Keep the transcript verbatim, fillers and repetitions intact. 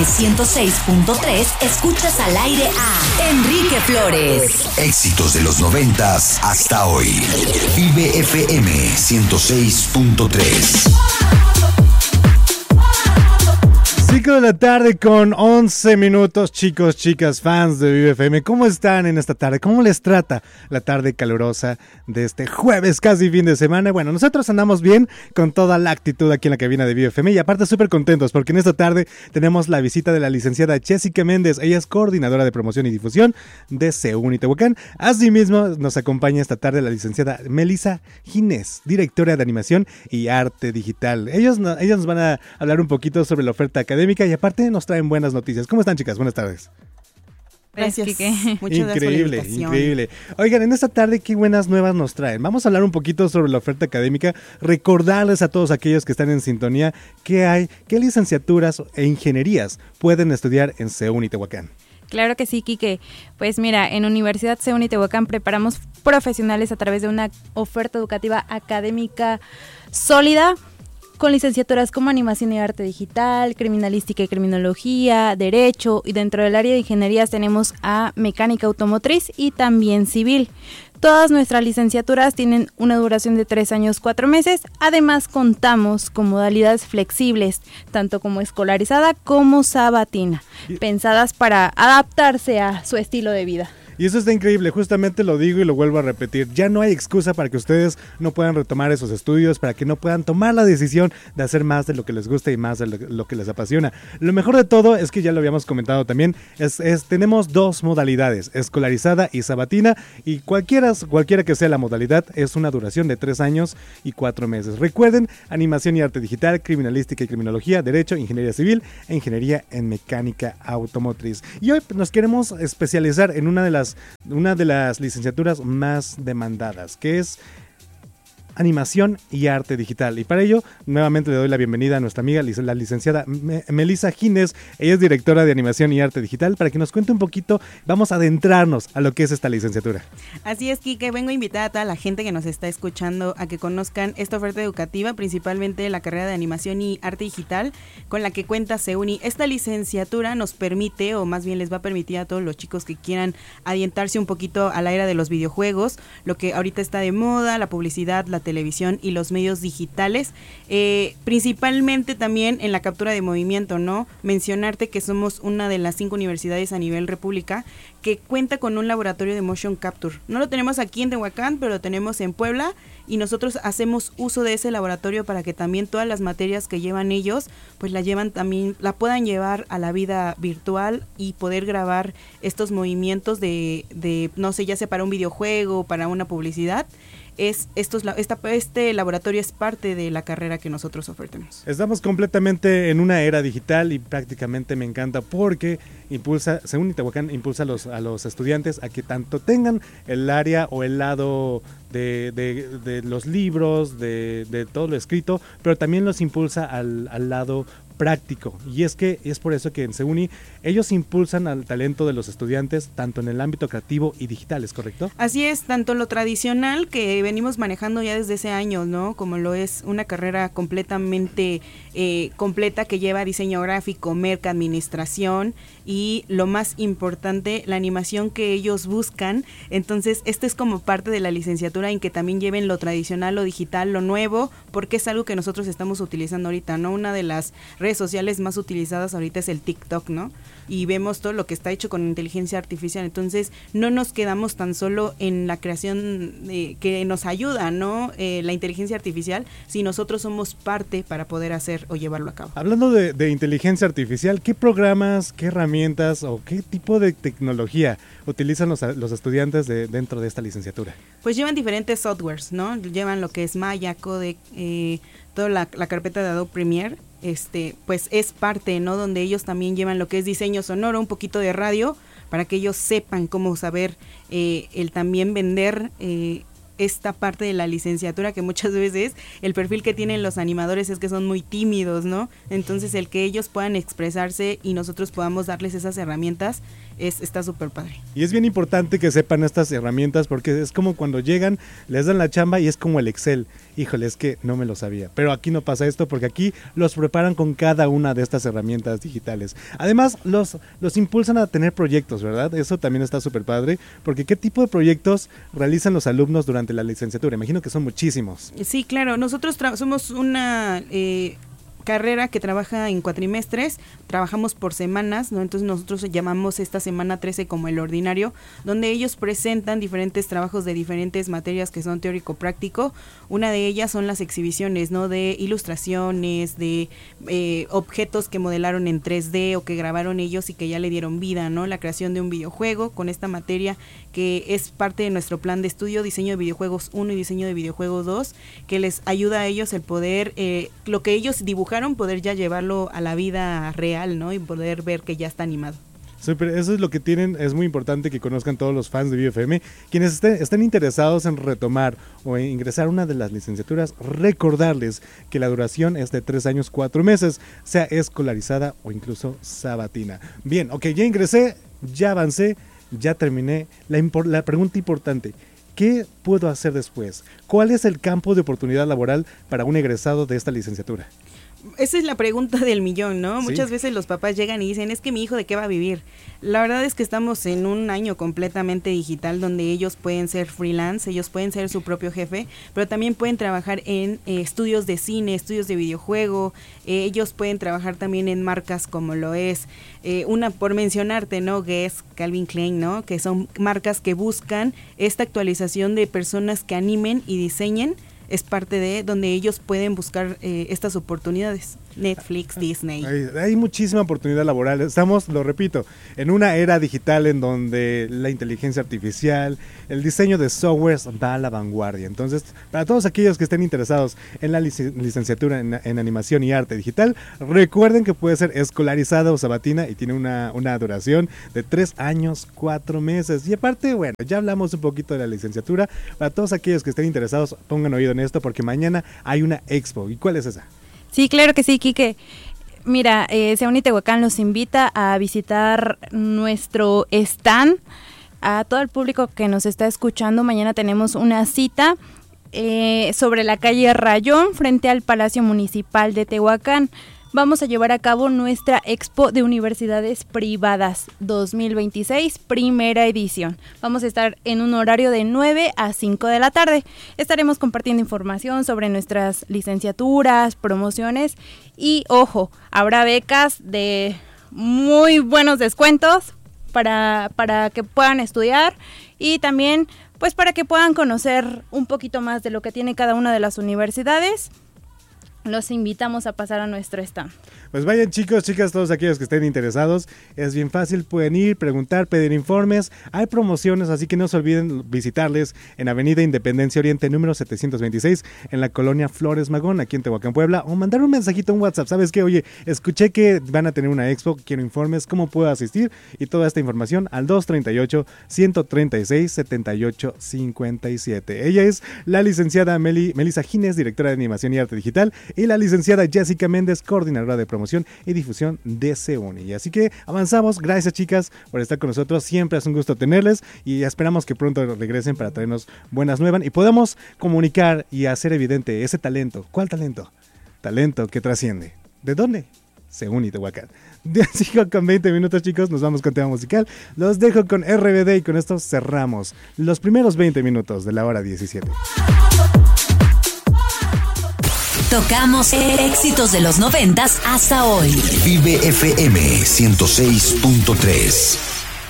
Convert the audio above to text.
ciento seis punto tres, escuchas al aire a Enrique Flores. Éxitos de los noventas hasta hoy. Vive F M ciento seis punto tres. cinco de la tarde con once minutos, chicos, chicas, fans de Vive F M. ¿Cómo están en esta tarde? ¿Cómo les trata la tarde calurosa de este jueves, casi fin de semana? Bueno, nosotros andamos bien, con toda la actitud aquí en la cabina de Vive F M y aparte súper contentos porque en esta tarde tenemos la visita de la licenciada Jessica Méndez. Ella es coordinadora de promoción y difusión de Seúni Tehuacán. Asimismo, nos acompaña esta tarde la licenciada Melissa Ginés, directora de animación y arte digital. Ellos, ellos nos van a hablar un poquito sobre la oferta académica y aparte nos traen buenas noticias. ¿Cómo están, chicas? Buenas tardes. Gracias, Kike. Muchas increíble, gracias por la invitación. Increíble. Oigan, en esta tarde, ¿qué buenas nuevas nos traen? Vamos a hablar un poquito sobre la oferta académica, recordarles a todos aquellos que están en sintonía qué hay, qué licenciaturas e ingenierías pueden estudiar en Seúni Tehuacán. Claro que sí, Kike. Pues mira, en Universidad Seúni Tehuacán preparamos profesionales a través de una oferta educativa académica sólida, con licenciaturas como Animación y Arte Digital, Criminalística y Criminología, Derecho, y dentro del área de Ingenierías tenemos a Mecánica Automotriz y también Civil. Todas nuestras licenciaturas tienen una duración de tres años, cuatro meses. Además, contamos con modalidades flexibles, tanto como escolarizada como sabatina, pensadas para adaptarse a su estilo de vida. Y eso está increíble, justamente lo digo y lo vuelvo a repetir, ya no hay excusa para que ustedes no puedan retomar esos estudios, para que no puedan tomar la decisión de hacer más de lo que les gusta y más de lo, lo que les apasiona. Lo mejor de todo es que ya lo habíamos comentado también, es, es tenemos dos modalidades, escolarizada y sabatina, y cualquiera, cualquiera que sea la modalidad es una duración de tres años y cuatro meses. Recuerden, Animación y Arte Digital, Criminalística y Criminología, Derecho, Ingeniería Civil e Ingeniería en Mecánica Automotriz. Y hoy nos queremos especializar en una de las una de las licenciaturas más demandadas, que es Animación y Arte Digital. Y para ello, nuevamente le doy la bienvenida a nuestra amiga, la licenciada Melissa Ginés. Ella es directora de Animación y Arte Digital, para que nos cuente un poquito, vamos a adentrarnos a lo que es esta licenciatura. Así es, Kike, vengo a invitar a toda la gente que nos está escuchando a que conozcan esta oferta educativa, principalmente la carrera de Animación y Arte Digital, con la que cuenta Seúni. Esta licenciatura nos permite, o más bien les va a permitir a todos los chicos que quieran adientarse un poquito a la era de los videojuegos, lo que ahorita está de moda, la publicidad, la televisión y los medios digitales, eh, principalmente también en la captura de movimiento, ¿no? Mencionarte que somos una de las cinco universidades a nivel república que cuenta con un laboratorio de motion capture. No lo tenemos aquí en Tehuacán, pero lo tenemos en Puebla, y nosotros hacemos uso de ese laboratorio para que también todas las materias que llevan ellos, pues la llevan también, la puedan llevar a la vida virtual y poder grabar estos movimientos de, de no sé, ya sea para un videojuego o para una publicidad. Es, estos, esta, este laboratorio es parte de la carrera que nosotros ofertamos. Estamos completamente en una era digital y prácticamente me encanta porque impulsa, Seúni Tehuacán impulsa a los, a los estudiantes a que tanto tengan el área o el lado de, de, de los libros, de, de todo lo escrito, pero también los impulsa al, al lado práctico, y es que es por eso que en Seúni ellos impulsan al talento de los estudiantes tanto en el ámbito creativo y digital, ¿es correcto? Así es, tanto lo tradicional que venimos manejando ya desde ese año, ¿no? Como lo es una carrera completamente eh, completa que lleva diseño gráfico, merca, administración y lo más importante, la animación que ellos buscan. Entonces, esto es como parte de la licenciatura en que también lleven lo tradicional, lo digital, lo nuevo, porque es algo que nosotros estamos utilizando ahorita, ¿no? Una de las redes sociales más utilizadas ahorita es el TikTok, ¿no? Y vemos todo lo que está hecho con inteligencia artificial, entonces no nos quedamos tan solo en la creación de, que nos ayuda, ¿no? Eh, la inteligencia artificial, si nosotros somos parte para poder hacer o llevarlo a cabo. Hablando de, de inteligencia artificial, ¿qué programas, qué herramientas o qué tipo de tecnología utilizan los, los estudiantes de, dentro de esta licenciatura? Pues llevan diferentes softwares, ¿no? Llevan lo que es Maya, Codec, eh, toda la, la carpeta de Adobe Premiere, este, pues es parte, ¿no? Donde ellos también llevan lo que es diseño sonoro, un poquito de radio, para que ellos sepan cómo saber eh, el también vender eh, esta parte de la licenciatura, que muchas veces el perfil que tienen los animadores es que son muy tímidos, ¿no? Entonces el que ellos puedan expresarse y nosotros podamos darles esas herramientas es, está súper padre. Y es bien importante que sepan estas herramientas porque es como cuando llegan, les dan la chamba y es como el Excel. híjole, es que no me lo sabía. Pero aquí no pasa esto porque aquí los preparan con cada una de estas herramientas digitales. Además, los, los impulsan a tener proyectos, ¿verdad? Eso también está súper padre, porque ¿qué tipo de proyectos realizan los alumnos durante la licenciatura? Imagino que son muchísimos. Sí, claro. Nosotros tra- somos una... Eh carrera que trabaja en cuatrimestres, trabajamos por semanas, ¿no? Entonces nosotros llamamos esta semana trece como el ordinario, donde ellos presentan diferentes trabajos de diferentes materias que son teórico-práctico. Una de ellas son las exhibiciones, ¿no? De ilustraciones, de eh, objetos que modelaron en tres D o que grabaron ellos y que ya le dieron vida, ¿no? La creación de un videojuego con esta materia que es parte de nuestro plan de estudio, diseño de videojuegos uno y diseño de videojuegos dos, que les ayuda a ellos el poder, eh, lo que ellos dibujaron, poder ya llevarlo a la vida real, ¿no? Y poder ver que ya está animado. Super, eso es lo que tienen, es muy importante que conozcan todos los fans de Vive F M, quienes estén, estén interesados en retomar o en ingresar a una de las licenciaturas, recordarles que la duración es de tres años, cuatro meses, sea escolarizada o incluso sabatina. Bien, ok, ya ingresé, ya avancé, ya terminé. La, impor- la pregunta importante, ¿qué puedo hacer después? ¿Cuál es el campo de oportunidad laboral para un egresado de esta licenciatura? Esa es la pregunta del millón, ¿no? Sí. Muchas veces los papás llegan y dicen, es que mi hijo, ¿de qué va a vivir? La verdad es que estamos en un año completamente digital donde ellos pueden ser freelance, ellos pueden ser su propio jefe, pero también pueden trabajar en eh, estudios de cine, estudios de videojuego, eh, ellos pueden trabajar también en marcas como lo es, eh, una por mencionarte, ¿no? Guess, Calvin Klein, ¿no? Que son marcas que buscan esta actualización de personas que animen y diseñen. Es parte de donde ellos pueden buscar eh, estas oportunidades. Netflix, Disney. Hay, hay muchísima oportunidad laboral. Estamos, lo repito, en una era digital en donde la inteligencia artificial, el diseño de softwares va a la vanguardia. Entonces, para todos aquellos que estén interesados en la lic- licenciatura en, en animación y arte digital, recuerden que puede ser escolarizada o sabatina y tiene una, una duración de tres años, cuatro meses. Y aparte, bueno, ya hablamos un poquito de la licenciatura. Para todos aquellos que estén interesados, pongan oído en esto porque mañana hay una expo. ¿Y cuál es esa? Sí, claro que sí, Quique. Mira, eh, Seuni Tehuacán los invita a visitar nuestro stand. A todo el público que nos está escuchando, mañana tenemos una cita eh, sobre la calle Rayón, frente al Palacio Municipal de Tehuacán. Vamos a llevar a cabo nuestra Expo de Universidades Privadas dos mil veintiséis, primera edición. Vamos a estar en un horario de nueve a cinco de la tarde. Estaremos compartiendo información sobre nuestras licenciaturas, promociones y, ojo, habrá becas de muy buenos descuentos para, para que puedan estudiar y también pues para que puedan conocer un poquito más de lo que tiene cada una de las universidades. Los invitamos a pasar a nuestro stand. Pues vayan chicos, chicas, todos aquellos que estén interesados, es bien fácil, pueden ir, preguntar, pedir informes, hay promociones, así que no se olviden visitarles en Avenida Independencia Oriente número setecientos veintiséis, en la colonia Flores Magón, aquí en Tehuacán, Puebla, o mandar un mensajito, un WhatsApp, ¿sabes qué? Oye, escuché que van a tener una expo, quiero informes, ¿cómo puedo asistir? Y toda esta información al dos treinta y ocho, ciento treinta y seis, setenta y ocho cincuenta y siete. Ella es la licenciada Meli, Melissa Gines, directora de Animación y Arte Digital, y la licenciada Jessica Méndez, coordinadora de promoción y difusión de Seuni. Así que avanzamos. Gracias chicas por estar con nosotros, siempre es un gusto tenerles y esperamos que pronto regresen para traernos buenas nuevas y podamos comunicar y hacer evidente ese talento. ¿Cuál talento? Talento que trasciende. ¿De dónde? Seuni Tehuacán. Sigo con veinte minutos chicos, nos vamos con tema musical. Los dejo con R B D y con esto cerramos los primeros veinte minutos de la hora diecisiete. Tocamos éxitos de los noventas hasta hoy. Vive F M ciento seis punto tres.